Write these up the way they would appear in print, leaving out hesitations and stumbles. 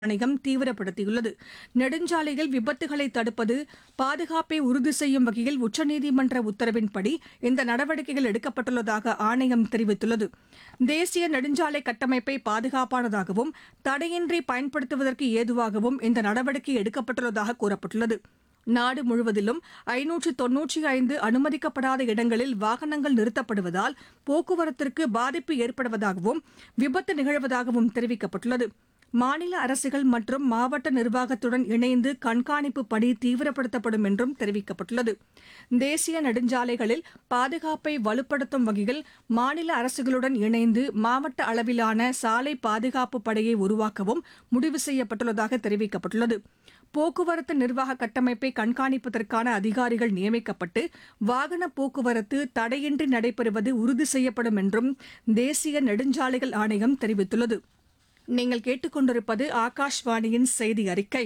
ஆணையம் தீவிரப்படுத்தியுள்ளது. நெடுஞ்சாலையில் விபத்துகளை தடுப்பது, பாதுகாப்பை உறுதி செய்யும் வகையில் உச்சநீதிமன்ற உத்தரவின்படி இந்த நடவடிக்கைகள் எடுக்கப்பட்டுள்ளதாக ஆணையம் தெரிவித்துள்ளது. தேசிய நெடுஞ்சாலை கட்டமைப்பை பாதுகாப்பானதாகவும் தடையின்றி பயன்படுத்துவதற்கு ஏதுவாகவும் இந்த நடவடிக்கை எடுக்கப்பட்டுள்ளதாக கூறப்பட்டுள்ளது. நாடு முழுவதிலும் 595 அனுமதிக்கப்படாத இடங்களில் வாகனங்கள் நிறுத்தப்படுவதால் போக்குவரத்திற்கு பாதிப்பு ஏற்படுவதாகவும் விபத்து நிகழ்வதாகவும் தெரிவிக்கப்பட்டுள்ளது. மாநில அரசுகள் மற்றும் மாவட்ட நிர்வாகத்துடன் இணைந்து கண்காணிப்பு பணி தீவிரப்படுத்தப்படும் என்றும் தெரிவிக்கப்பட்டுள்ளது. தேசிய நெடுஞ்சாலைகளில் பாதுகாப்பை வலுப்படுத்தும் வகையில் மாநில அரசுகளுடன் இணைந்து மாவட்ட அளவிலான சாலை பாதுகாப்பு படையை உருவாக்கவும் முடிவு செய்யப்பட்டுள்ளதாக தெரிவிக்கப்பட்டுள்ளது. போக்குவரத்து நிர்வாக கட்டமைப்பை கண்காணிப்பதற்கான அதிகாரிகள் நியமிக்கப்பட்டு வாகன போக்குவரத்து தடையின்றி நடைபெறுவது உறுதி செய்யப்படும் என்றும் தேசிய நெடுஞ்சாலைகள் ஆணையம் தெரிவித்துள்ளது. நீங்கள் கேட்டுக்கொண்டிருப்பது ஆகாஷ்வாணியின் செய்தி அறிக்கை.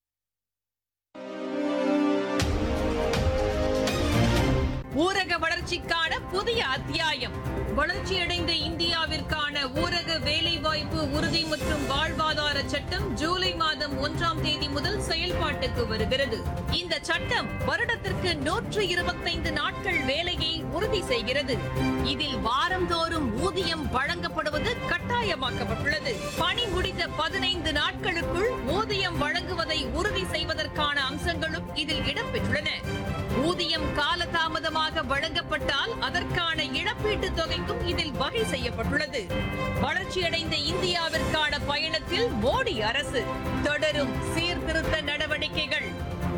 ஊரக வளர்ச்சிக்கான புதிய அத்தியாயம். வளர்ச்சியடைந்த இந்தியாவிற்கான ஊரக வேலைவாய்ப்பு உறுதி மற்றும் வாழ்வாதார சட்டம் ஜூலை மாதம் 1ஆம் தேதி முதல் செயல்பாட்டுக்கு வருகிறது. இந்த சட்டம் வருடத்திற்கு 125 நாட்கள் வேலையை உறுதி செய்கிறது. இதில் வாரந்தோறும் ஊதியம் வழங்கப்படுவது கட்டாயமாக்கப்பட்டுள்ளது. பணி முடிந்த 15 நாட்களுக்குள் ஊதியம் வழங்குவதை உறுதி செய்வதற்கான அம்சங்களும் இதில் இடம்பெற்றுள்ளன. ஊதியம் காலதாமதமாக வழங்கப்பட்டால் அதற்கான இழப்பீட்டுத் தொகைக்கும் இதில் வகை செய்யப்பட்டுள்ளது. வளர்ச்சியடைந்த இந்தியாவிற்கான பயணத்தில் மோடி அரசு தொடரும் சீர்திருத்த நடவடிக்கைகள்.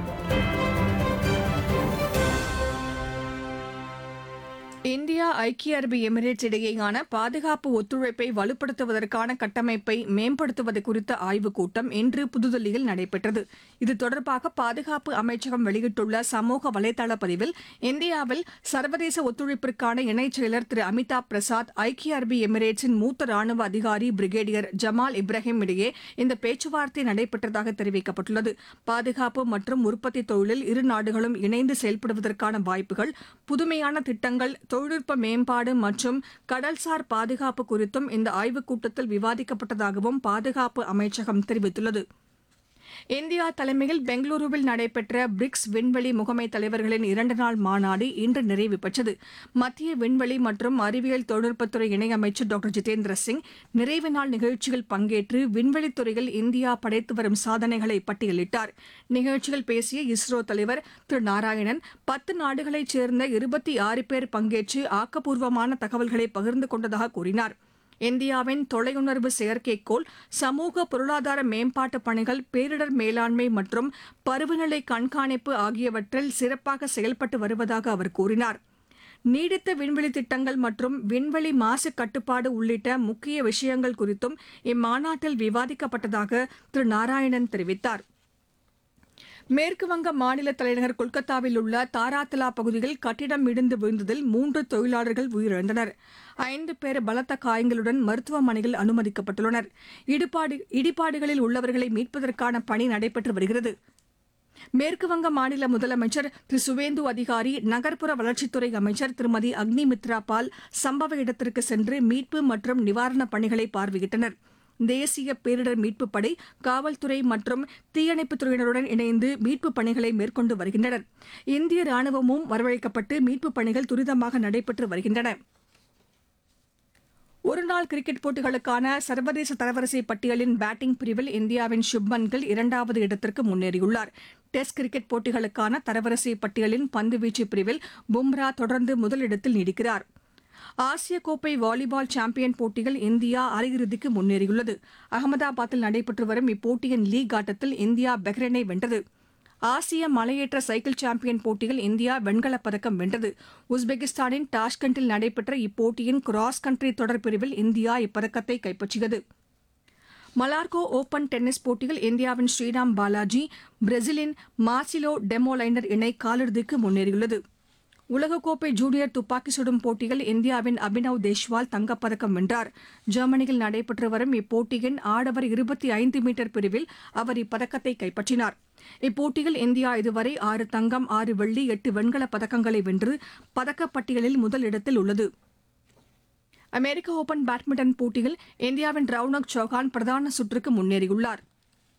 இந்தியா ஐக்கிய அரபு எமிரேட்ஸ் இடையேயான பாதுகாப்பு ஒத்துழைப்பை வலுப்படுத்துவதற்கான கட்டமைப்பை மேம்படுத்துவது குறித்த ஆய்வுக் கூட்டம் இன்று புதுதில்லியில் நடைபெற்றது. இது தொடர்பாக பாதுகாப்பு அமைச்சகம் வெளியிட்டுள்ள சமூக வலைதள பதிவில், இந்தியாவில் சர்வதேச ஒத்துழைப்பிற்கான இணைச் செயலர் திரு அமிதாப் பிரசாத், ஐக்கிய அரபு எமிரேட்ஸின் மூத்த ராணுவ அதிகாரி பிரிகேடியர் ஜமால் இப்ராஹிம் இடையே இந்த பேச்சுவார்த்தை நடைபெற்றதாக தெரிவிக்கப்பட்டுள்ளது. பாதுகாப்பு மற்றும் உற்பத்தி தொழிலில் இரு நாடுகளும் இணைந்து செயல்படுவதற்கான வாய்ப்புகள், புதுமையான திட்டங்கள், தொழில்நுட்ப மேம்பாடு மற்றும் கடல்சார் பாதுகாப்பு குறித்தும் இந்த ஆய்வுக் கூட்டத்தில் விவாதிக்கப்பட்டதாகவும் பாதுகாப்பு அமைச்சகம் தெரிவித்துள்ளது. இந்தியா தலைமையில் பெங்களூருவில் நடைபெற்ற பிரிக்ஸ் விண்வெளி முகமை தலைவர்களின் 2 நாள் மாநாடு இன்று நிறைவு பெற்றது. மத்திய விண்வெளி மற்றும் அறிவியல் தொழில்நுட்பத்துறை இணையமைச்சர் டாக்டர் ஜிதேந்திர சிங் நிறைவு நாள் நிகழ்ச்சியில் பங்கேற்று விண்வெளித்துறையில் இந்தியா படைத்து வரும் சாதனைகளை பட்டியலிட்டார். நிகழ்ச்சியில் பேசிய இஸ்ரோ தலைவர் திரு நாராயணன், 10 நாடுகளைச் சேர்ந்த 26 பேர் பங்கேற்று ஆக்கப்பூர்வமான தகவல்களை பகிர்ந்து கொண்டதாக கூறினார். இந்தியாவின் தொலையுணர்வு செயற்கைக்கோள், சமூக பொருளாதார மேம்பாட்டு பணிகள், பேரிடர் மேலாண்மை மற்றும் பருவநிலை கண்காணிப்பு ஆகியவற்றில் சிறப்பாக செயல்பட்டு வருவதாக அவர் கூறினார். நீடித்த விண்வெளி திட்டங்கள் மற்றும் விண்வெளி மாசு கட்டுப்பாடு உள்ளிட்ட முக்கிய விஷயங்கள் குறித்தும் இம்மாநாட்டில் விவாதிக்கப்பட்டதாக திரு நாராயணன் தெரிவித்தார். மேற்குவங்க மாநில தலைநகர் கொல்கத்தாவில் உள்ள தாராத்தலா பகுதியில் கட்டிடம் இடிந்து விழுந்ததில் 3 தொழிலாளர்கள் உயிரிழந்தனர். 5 பேர் பலத்த காயங்களுடன் மருத்துவமனையில் அனுமதிக்கப்பட்டுள்ளனர். இடிபாடுகளில் உள்ளவர்களை மீட்பதற்கான பணி நடைபெற்று வருகிறது. மேற்குவங்க மாநில முதலமைச்சர் திரு சுவேந்து அதிகாரி, நகர்ப்புற வளர்ச்சித்துறை அமைச்சர் திருமதி அக்னி மித்ரா பால் சம்பவ இடத்திற்கு சென்று மீட்பு மற்றும் நிவாரணப் பணிகளை பார்வையிட்டனர். தேசிய பேரிடர் மீட்புப் படை, காவல்துறை மற்றும் தீயணைப்புத் துறையினருடன் இணைந்து மீட்புப் பணிகளை மேற்கொண்டு வருகின்றனர். இந்திய ராணுவமும் வரவழைக்கப்பட்டு மீட்புப் பணிகள் துரிதமாக நடைபெற்று வருகின்றன. ஒருநாள் கிரிக்கெட் போட்டிகளுக்கான சர்வதேச தரவரிசை பட்டியலின் பேட்டிங் பிரிவில் இந்தியாவின் சுப்மன் கில் 2வது இடத்திற்கு முன்னேறியுள்ளார். டெஸ்ட் கிரிக்கெட் போட்டிகளுக்கான தரவரிசை பட்டியலின் பந்துவீச்சு பிரிவில் பும்ரா தொடர்ந்து முதலிடத்தில் நீடிக்கிறார். ஆசிய கோப்பை வாலிபால் சாம்பியன் போட்டியில் இந்தியா அரையிறுதிக்கு முன்னேறியுள்ளது. அகமதாபாத்தில் நடைபெற்று வரும் இப்போட்டியின் லீக் ஆட்டத்தில் இந்தியா பஹ்ரைனை வென்றது. ஆசிய மலையேற்ற சைக்கிள் சாம்பியன் போட்டியில் இந்தியா வெண்கலப் பதக்கம் வென்றது. உஸ்பெகிஸ்தானின் டாஷ்கண்டில் நடைபெற்ற இப்போட்டியின் கிராஸ் கண்ட்ரி தொடர் பிரிவில் இந்தியா இப்பதக்கத்தை கைப்பற்றியது. மலார்கோ ஓபன் டென்னிஸ் போட்டியில் இந்தியாவின் ஸ்ரீராம் பாலாஜி, பிரேசிலின் மார்சிலோ டெமோலைனர் இணை காலிறுதிக்கு முன்னேறியுள்ளது. உலகக்கோப்பை ஜூனியர் துப்பாக்கி சுடும் போட்டியில் இந்தியாவின் அபினவ் தேஷ்வால் தங்கப்பதக்கம் வென்றார். ஜெர்மனியில் நடைபெற்று வரும் இப்போட்டியின் ஆடவர் 25 மீட்டர் பிரிவில் அவர் இப்பதக்கத்தை கைப்பற்றினார். இப்போட்டியில் இந்தியா இதுவரை 6 தங்கம், 6 வெள்ளி, 8 வெண்கலப் பதக்கங்களை வென்று பதக்கப்பட்டியலில் முதலிடத்தில் உள்ளது. அமெரிக்க ஓபன் பேட்மிண்டன் போட்டியில் இந்தியாவின் ரவுனக் சௌஹான் பிரதான சுற்றுக்கு முன்னேறியுள்ளார்.